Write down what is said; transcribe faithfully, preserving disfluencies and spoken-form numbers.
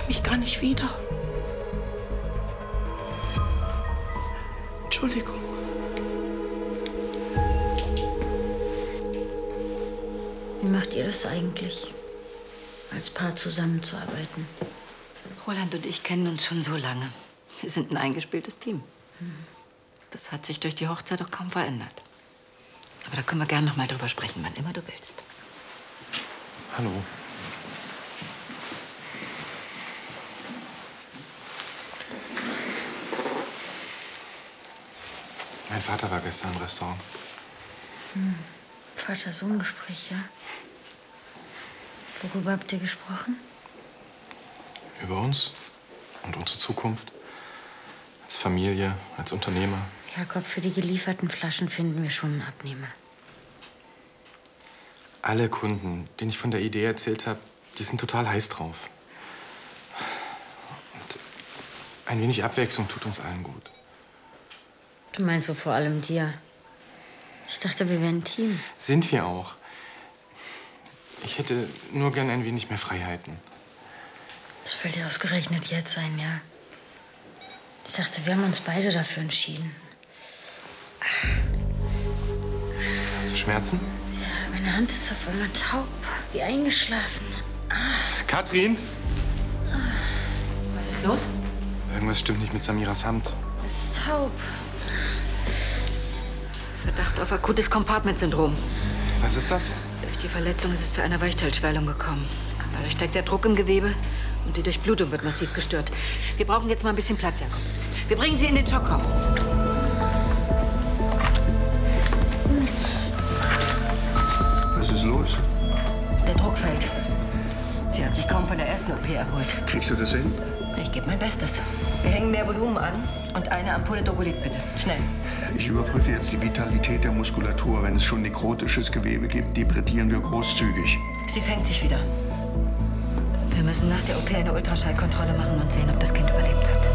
mich gar nicht wieder. Entschuldigung. Wie macht ihr das eigentlich, als Paar zusammenzuarbeiten? Roland und ich kennen uns schon so lange. Wir sind ein eingespieltes Team. Das hat sich durch die Hochzeit auch kaum verändert. Aber da können wir gerne noch mal drüber sprechen, wann immer du willst. Hallo. Mein Vater war gestern im Restaurant. Hm. Vater-Sohn-Gespräch, ja? Worüber habt ihr gesprochen? Über uns und unsere Zukunft. Als Familie, als Unternehmer. Jakob, für die gelieferten Flaschen finden wir schon einen Abnehmer. Alle Kunden, denen ich von der Idee erzählt habe, die sind total heiß drauf. Und ein wenig Abwechslung tut uns allen gut. Du meinst so vor allem dir? Ich dachte, wir wären ein Team. Sind wir auch. Ich hätte nur gern ein wenig mehr Freiheiten. Das fällt dir ausgerechnet jetzt ein, ja? Ich dachte, wir haben uns beide dafür entschieden. Ach. Hast du Schmerzen? Ja, meine Hand ist auf einmal taub, wie eingeschlafen. Ah. Katrin! Was ist los? Irgendwas stimmt nicht mit Samiras Hand. Es ist taub. Verdacht auf akutes Compartment-Syndrom. Was ist das? Durch die Verletzung ist es zu einer Weichteilschwellung gekommen. Dadurch steigt der Druck im Gewebe und die Durchblutung wird massiv gestört. Wir brauchen jetzt mal ein bisschen Platz, Jakob. Wir bringen Sie in den Schockraum. Was ist los? Der Druck fällt. Sie hat sich kaum von der ersten O P erholt. Kriegst du das hin? Ich gebe mein Bestes. Wir hängen mehr Volumen an und eine Ampulle Drogolit, bitte. Schnell. Ich überprüfe jetzt die Vitalität der Muskulatur. Wenn es schon nekrotisches Gewebe gibt, debretieren wir großzügig. Sie fängt sich wieder. Wir müssen nach der O P eine Ultraschallkontrolle machen und sehen, ob das Kind überlebt hat.